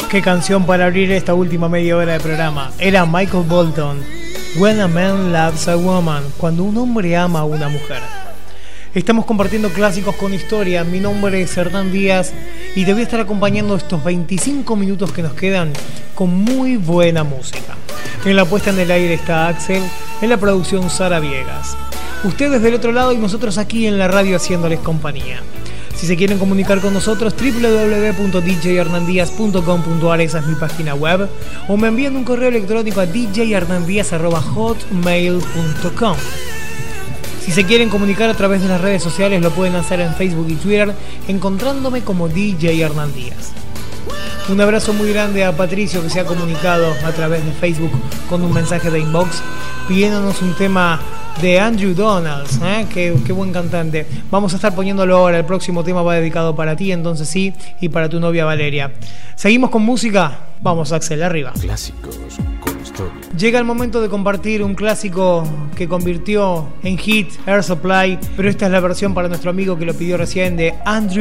Qué canción para abrir esta última media hora de programa. Era Michael Bolton, When a Man Loves a Woman, cuando un hombre ama a una mujer. Estamos compartiendo clásicos con historia. Mi nombre es Hernán Díaz y te voy a estar acompañando estos 25 minutos que nos quedan con muy buena música. En la puesta en el aire está Axel, en la producción Sara Viegas. Ustedes del otro lado y nosotros aquí en la radio haciéndoles compañía. Si se quieren comunicar con nosotros, www.djhernandiaz.com.ar, esa es mi página web, o me envían un correo electrónico a djhernandiaz@hotmail.com. Si se quieren comunicar a través de las redes sociales, lo pueden hacer en Facebook y Twitter, encontrándome como DJ Hernán Díaz. Un abrazo muy grande a Patricio, que se ha comunicado a través de Facebook con un mensaje de inbox pidiéndonos un tema de Andrew Donalds, qué buen cantante. Vamos a estar poniéndolo ahora. El próximo tema va dedicado para ti, entonces sí, y para tu novia Valeria. Seguimos con música. Vamos, Axel, arriba. Clásicos con historia. Llega el momento de compartir un clásico que convirtió en hit Air Supply, pero esta es la versión para nuestro amigo que lo pidió recién, de Andrew